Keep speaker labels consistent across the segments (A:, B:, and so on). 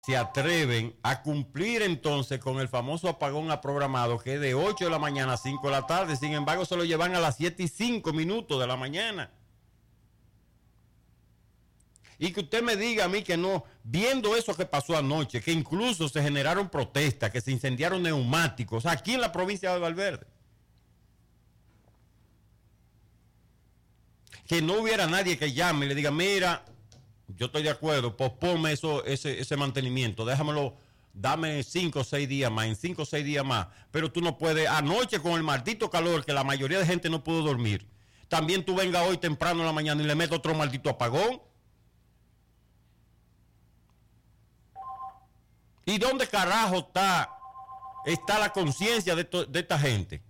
A: se atreven a cumplir entonces con el famoso apagón programado, que es de 8 de la mañana a 5 de la tarde. Sin embargo, se lo llevan a las 7:05 de la mañana. Y que usted me diga a mí que no, viendo eso que pasó anoche, que incluso se generaron protestas, que se incendiaron neumáticos aquí en la provincia de Valverde, que no hubiera nadie que llame y le diga, mira, yo estoy de acuerdo, posponme ese mantenimiento, déjamelo, dame 5 o 6 días más, en 5 o 6 días más, pero tú no puedes, anoche con el maldito calor que la mayoría de gente no pudo dormir, también tú vengas hoy temprano en la mañana y le metes otro maldito apagón. ¿Y dónde carajo está la conciencia de esta gente?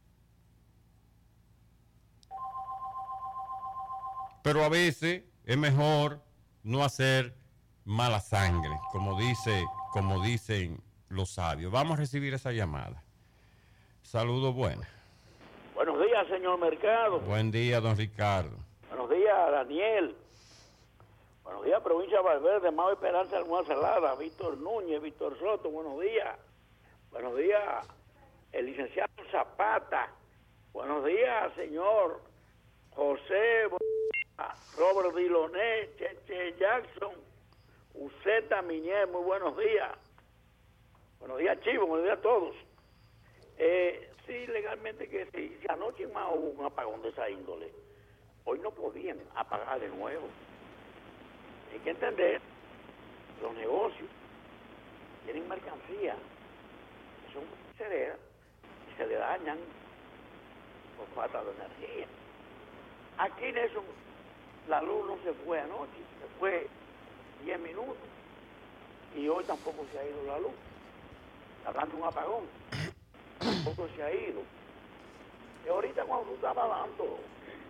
A: Pero a veces es mejor no hacer mala sangre, como dicen los sabios. Vamos a recibir esa llamada. Saludos, buenas.
B: Buenos días, señor Mercado.
A: Buen día, don Ricardo.
B: Buenos días, Daniel. Buenos días, provincia de Valverde, Mau Esperanza Almuazalada, Víctor Núñez, Víctor Soto, buenos días. Buenos días, el licenciado Zapata. Buenos días, señor José, Robert Diloné, Cheche Jackson, Uceta Miñez, muy buenos días. Buenos días, Chivo, buenos días a todos. Sí, legalmente que sí. Si anoche más hubo un apagón de esa índole, hoy no podían apagar de nuevo. Hay que entender, los negocios tienen mercancía, son cereras y se le dañan por falta de energía. Aquí en eso, la luz no se fue anoche, se fue 10 minutos y hoy tampoco se ha ido la luz. Hablando de un apagón, tampoco se ha ido. Y ahorita cuando tú estabas dando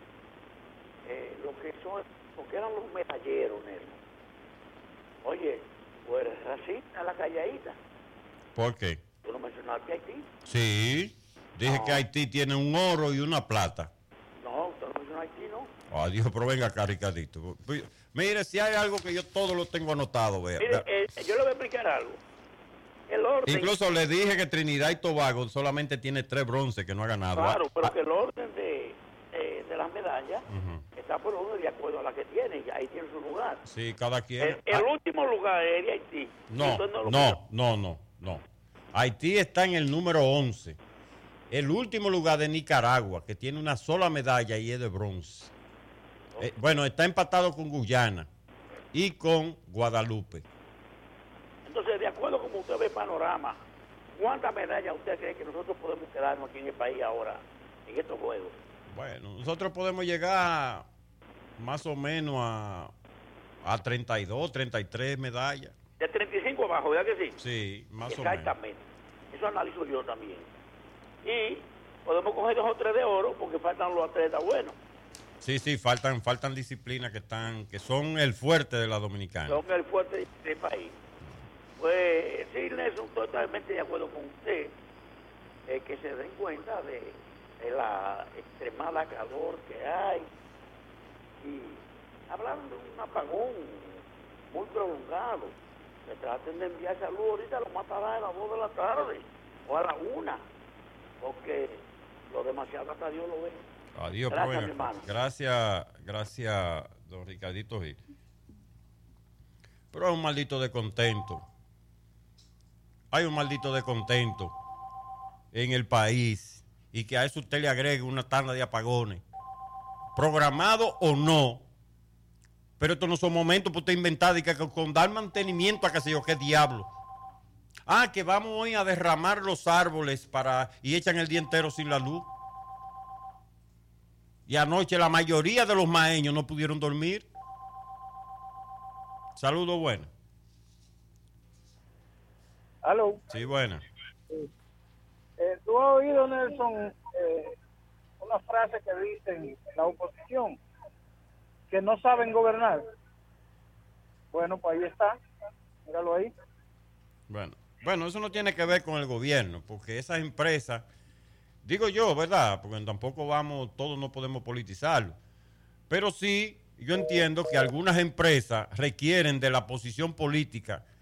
B: lo que eran los medalleros, Nelson. Oye, pues eres racista, la calladita.
A: ¿Por qué?
B: Tú no mencionaste Haití.
A: Sí, dije que Haití tiene un oro y una plata.
B: No, tú no mencionaste Haití, ¿no?
A: Dios, pero venga acá, Ricardito. Mire, si hay algo que yo todo lo tengo anotado, vea.
B: Mire, yo le voy a explicar algo. El orden...
A: Incluso le dije que Trinidad y Tobago solamente tiene 3 bronces que no ha ganado.
B: Claro, pero que el orden de las medallas está por orden de acuerdo a la que tiene, y ahí tiene su lugar.
A: Sí, cada quien.
B: El último lugar es de Haití.
A: No. Haití está en el número 11. El último lugar de Nicaragua, que tiene una sola medalla y es de bronce. Bueno, está empatado con Guyana y con Guadalupe.
B: Entonces, de acuerdo como usted ve el panorama, ¿cuántas medallas usted cree que nosotros podemos quedarnos aquí en el país ahora, en estos juegos?
A: Bueno, nosotros podemos llegar más o menos a 32, 33 medallas.
B: De 35 abajo, ¿verdad que sí?
A: Sí, más o menos.
B: Exactamente. Eso analizo yo también. Y podemos coger 2 o 3 de oro porque faltan los atletas buenos.
A: Sí, faltan disciplinas que son el fuerte de la dominicana.
B: Son el fuerte del país. Pues sí, Nelson, totalmente de acuerdo con usted, que se den cuenta de la extremada calor que hay. Y hablando de un apagón muy prolongado, que traten de enviar salud ahorita, lo más tarde a las 2 de la tarde o a la 1, porque lo demasiado hasta Dios lo ve.
A: Adiós,
B: gracias, mi hermano.
A: Gracias, don Ricardito Gil. Pero hay un maldito descontento. Hay un maldito descontento en el país, y que a eso usted le agregue una tanda de apagones, programado o no. Pero estos no son momentos para usted inventar y que con dar mantenimiento a qué sé yo qué diablo. Que vamos hoy a derramar los árboles y echan el día entero sin la luz. Y anoche la mayoría de los maeños no pudieron dormir. Saludos, buenas.
C: ¿Aló?
A: Sí, buenas.
C: ¿Tú has oído, Nelson, una frase que dicen la oposición? Que no saben gobernar. Bueno, pues ahí está. Míralo ahí.
A: Bueno, eso no tiene que ver con el gobierno, porque esas empresas, digo yo, ¿verdad? Porque tampoco todos no podemos politizarlo. Pero sí, yo entiendo que algunas empresas requieren de la posición política